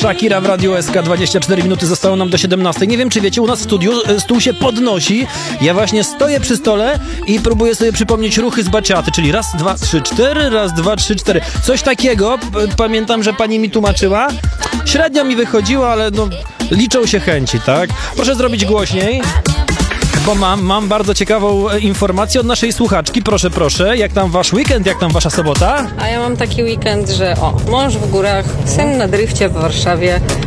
Shakira w Radiu SK, 24 minuty zostało nam do 17. Nie wiem, czy wiecie, u nas w studiu stół się podnosi. Ja właśnie stoję przy stole i próbuję sobie przypomnieć ruchy z baciaty, czyli raz, dwa, trzy, cztery, raz, dwa, trzy, cztery. Coś takiego, pamiętam, że pani mi tłumaczyła. Średnio mi wychodziło, ale no, liczą się chęci, tak? Proszę zrobić głośniej. Bo mam bardzo ciekawą informację od naszej słuchaczki. Proszę, jak tam wasz weekend, jak tam wasza sobota? A ja mam taki weekend, że mąż w górach, syn na drifcie w Warszawie,